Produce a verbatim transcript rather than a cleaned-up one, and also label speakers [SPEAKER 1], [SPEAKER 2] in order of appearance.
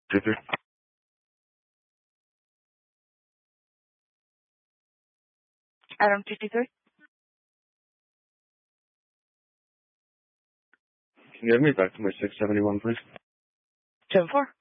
[SPEAKER 1] Victor?
[SPEAKER 2] Adam fifty-three.
[SPEAKER 1] Can you have me back to my six seventy-one, please?
[SPEAKER 2] seven four.